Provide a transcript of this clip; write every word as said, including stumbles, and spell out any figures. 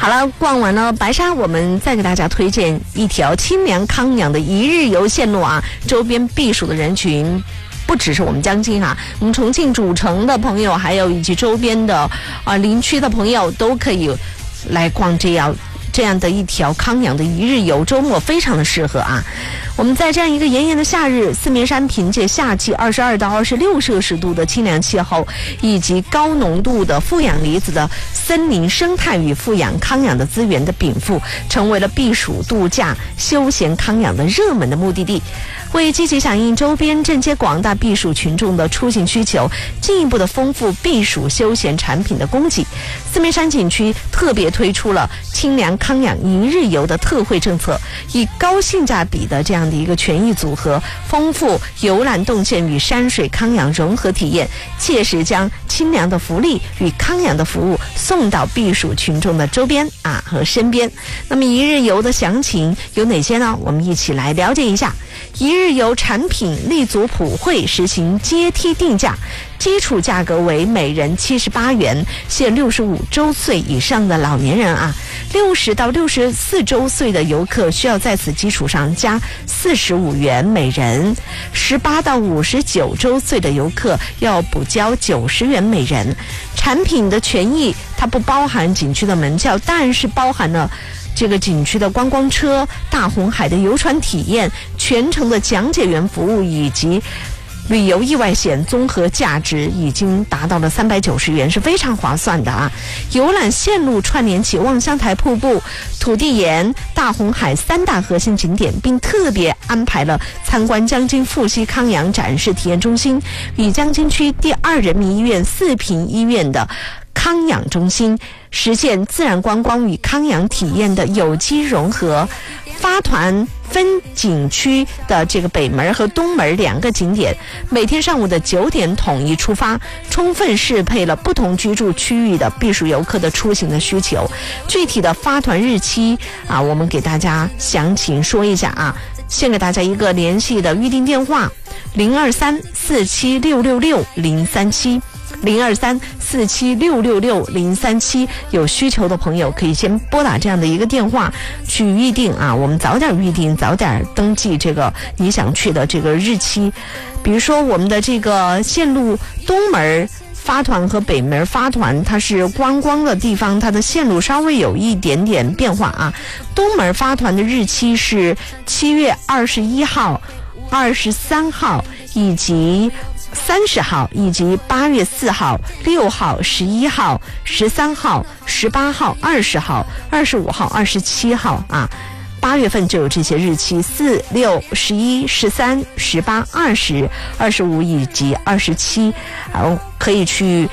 好了，逛完了白沙，我们再给大家推荐一条清凉康养的一日游线路啊，周边避暑的人群不只是我们江津啊，我们重庆主城的朋友，还有以及周边的啊林区的朋友都可以来逛这样这样的一条康养的一日游，周末非常的适合啊。我们在这样一个炎炎的夏日，四面山凭借夏季二十二到二十六摄氏度的清凉气候，以及高浓度的负氧离子的森林生态与富氧康养的资源的禀赋，成为了避暑度假、休闲康养的热门的目的地。为积极响应周边镇街广大避暑群众的出行需求，进一步的丰富避暑休闲产品的供给，四面山景区特别推出了清凉康养一日游的特惠政策，以高性价比的这样的一个权益组合，丰富游览动线与山水康养融合体验，切实将清凉的福利与康养的服务送到避暑群众的周边啊和身边。那么一日游的详情有哪些呢？我们一起来了解一下。一日游产品立足普惠，实行阶梯定价，基础价格为每人七十八元，限六十五周岁以上的老年人啊，六十到六十四周岁的游客需要在此基础上加四十五元每人，十八到五十九周岁的游客要补交九十元每人。产品的权益它不包含景区的门票，但是包含了这个景区的观光车、大红海的游船体验、全程的讲解员服务以及旅游意外险，综合价值已经达到了三百九十元，是非常划算的啊！游览线路串联起望乡台瀑布、土地岩、大红海三大核心景点，并特别安排了参观江津富西康养展示体验中心与江津区第二人民医院四平医院的康养中心，实现自然观光与康养体验的有机融合。发团分景区的这个北门和东门两个景点，每天上午的九点统一出发，充分适配了不同居住区域的避暑游客的出行的需求。具体的发团日期啊，我们给大家详情说一下啊，先给大家一个联系的预订电话：零二三四七六六六零三七。零二三四七六六六零三七，有需求的朋友可以先拨打这样的一个电话去预定啊，我们早点预定，早点登记这个你想去的这个日期。比如说我们的这个线路东门发团和北门发团，它是观光的地方，它的线路稍微有一点点变化啊。东门发团的日期是七月二十一号、二十三号以及三十号，以及八月四号、六号、十一号、十三号、十八号、二十号、二十五号、二十七号啊，八月份就有这些日期，四、六、十一、十三、十八、二十、二十五以及二十七，然后可以去